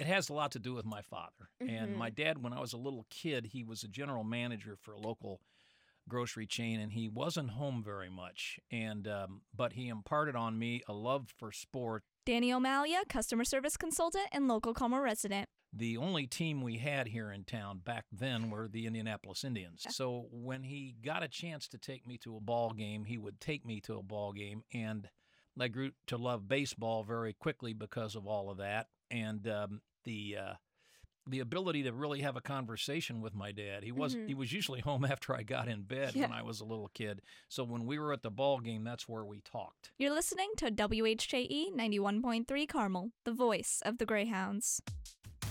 It has a lot to do with my father. And my dad, when I was a little kid, he was a general manager for a local grocery chain, and he wasn't home very much. And but he imparted on me a love for sport. Danny O'Malia, customer service consultant and local Como resident. The only team we had here in town back then were the Indianapolis Indians. So when he got a chance to take me to a ball game, he would take me to a ball game, and I grew to love baseball very quickly because of all of that. And the ability to really have a conversation with my dad. He was usually home after I got in bed when I was a little kid. So when we were at the ball game, that's where we talked. You're listening to WHJE 91.3 Carmel, the voice of the Greyhounds.